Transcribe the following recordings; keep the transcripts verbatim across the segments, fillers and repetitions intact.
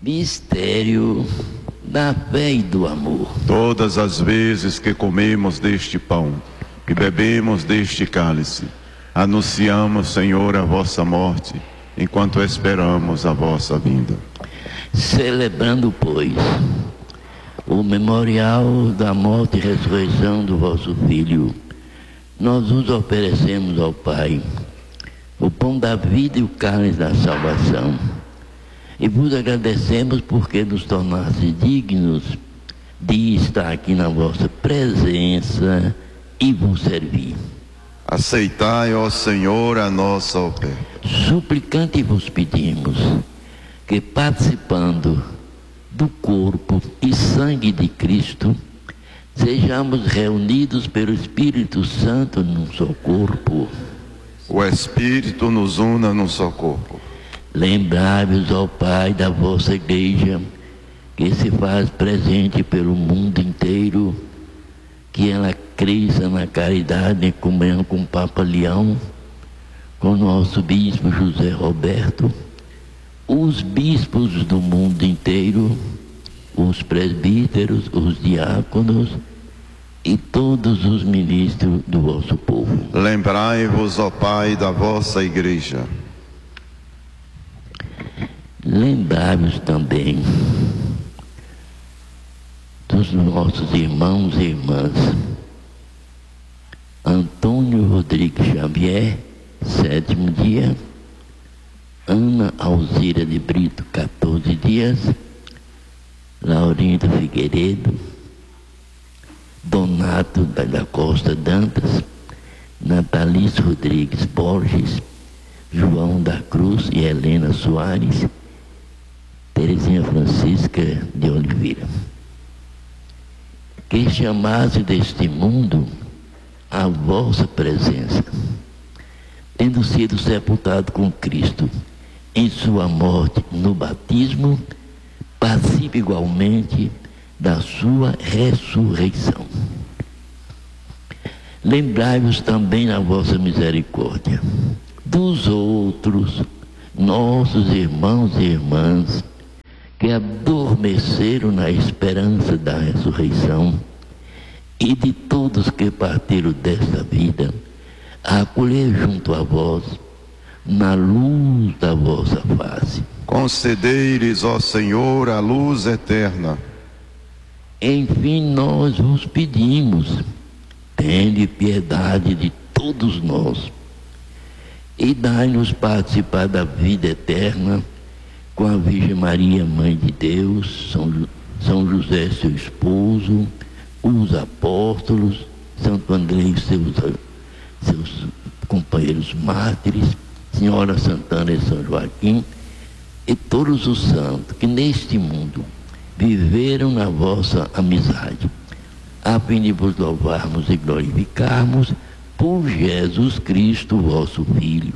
Mistério da fé e do amor. Todas as vezes que comemos deste pão e bebemos deste cálice, anunciamos, Senhor, a vossa morte, enquanto esperamos a vossa vinda. Celebrando, pois, o memorial da morte e ressurreição do vosso Filho, nós vos oferecemos ao Pai o pão da vida e o cálice da salvação. E vos agradecemos porque nos tornaste dignos de estar aqui na vossa presença e vos servir. Aceitai, ó Senhor, a nossa oferta. Suplicante vos pedimos que, participando do corpo e sangue de Cristo, sejamos reunidos pelo Espírito Santo num só corpo. O Espírito nos una num só corpo. Lembrai-vos, ó Pai, da vossa igreja, que se faz presente pelo mundo inteiro, que ela cresça na caridade em comunhão com o Papa Leão, com o nosso bispo José Roberto, os bispos do mundo inteiro, os presbíteros, os diáconos e todos os ministros do vosso povo. Lembrai-vos, ó Pai, da vossa igreja. Lembrai-vos também dos nossos irmãos e irmãs Antônio Rodrigues Xavier, sétimo dia, Ana Alzira de Brito, quatorze dias, Laurinda Figueiredo, Donato da Costa Dantas, Natalice Rodrigues Borges, João da Cruz e Helena Soares, Terezinha Francisca de Oliveira. Que chamasse deste mundo a vossa presença, tendo sido sepultado com Cristo em sua morte no batismo, participe igualmente da sua ressurreição. Lembrai-vos também na vossa misericórdia dos outros, nossos irmãos e irmãs, que adormeceram na esperança da ressurreição, e de todos que partiram desta vida, a acolher junto a vós, na luz da vossa face. Concedei-lhes, ó Senhor, a luz eterna. Enfim, nós vos pedimos, tende piedade de todos nós, e dai-nos participar da vida eterna com a Virgem Maria, Mãe de Deus, São, São José, seu esposo, os apóstolos, Santo André e seus, seus companheiros mártires, Senhora Santana e São Joaquim, e todos os santos que neste mundo viveram na vossa amizade, a fim de vos louvarmos e glorificarmos por Jesus Cristo, vosso Filho.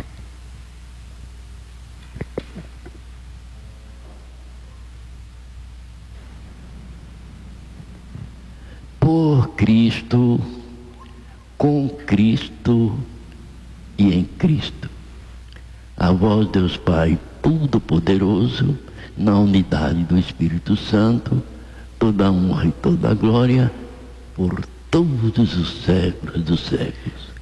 Por Cristo, com Cristo e em Cristo. A vós, Deus Pai Todo-Poderoso, na unidade do Espírito Santo, toda a honra e toda a glória por todos os séculos dos séculos.